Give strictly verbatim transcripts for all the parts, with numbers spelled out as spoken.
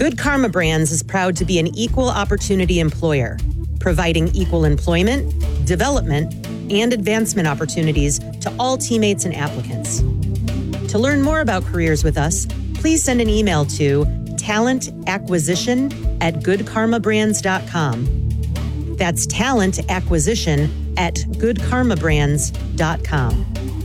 Good Karma Brands is proud to be an equal opportunity employer, providing equal employment, development, and advancement opportunities to all teammates and applicants. To learn more about careers with us, please send an email to talent acquisition at good karma brands dot com. That's talent acquisition at good karma brands dot com.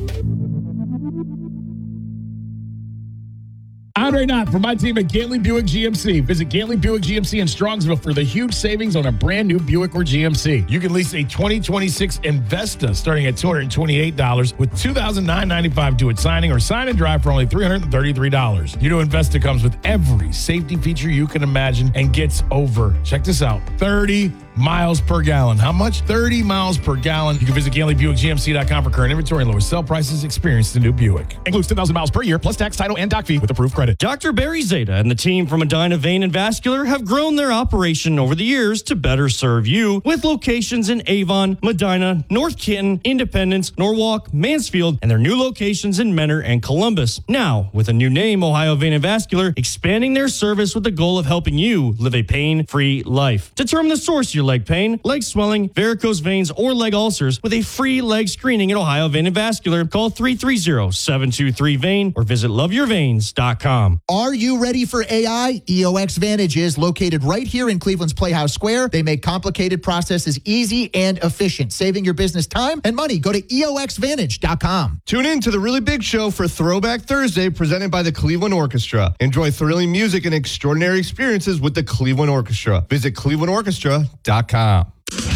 Andre Knott from my team at Gately Buick G M C. Visit Gately Buick G M C in Strongsville for the huge savings on a brand new Buick or G M C. You can lease a twenty twenty-six Investa starting at two hundred twenty-eight dollars with two thousand nine hundred ninety-five dollars due at signing, or sign and drive for only three hundred thirty-three dollars. You know Investa comes with every safety feature you can imagine and gets over, check this out, thirty miles per gallon. How much? thirty miles per gallon. You can visit Gately Buick G M C dot com for current inventory and lowest sell prices. Experience the new Buick. Includes ten thousand miles per year plus tax, title, and doc fee with approved credit. Doctor Barry Zeta and the team from Medina Vein and Vascular have grown their operation over the years to better serve you, with locations in Avon, Medina, North Canton, Independence, Norwalk, Mansfield, and their new locations in Mentor and Columbus. Now, with a new name, Ohio Vein and Vascular, expanding their service with the goal of helping you live a pain-free life. Determine the source of your leg pain, leg swelling, varicose veins, or leg ulcers with a free leg screening at Ohio Vein and Vascular. Call three three zero, seven two three, V E I N or visit love your veins dot com. Are you ready for A I? E O X Vantage is located right here in Cleveland's Playhouse Square. They make complicated processes easy and efficient, saving your business time and money. Go to E O X Vantage dot com. Tune in to the Really Big Show for Throwback Thursday, presented by the Cleveland Orchestra. Enjoy thrilling music and extraordinary experiences with the Cleveland Orchestra. Visit cleveland orchestra dot com.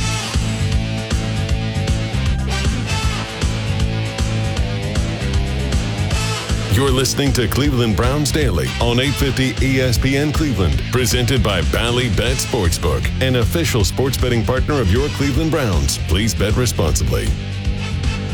You're listening to Cleveland Browns Daily on eight fifty E S P N Cleveland, presented by Bally Bet Sportsbook, an official sports betting partner of your Cleveland Browns. Please bet responsibly.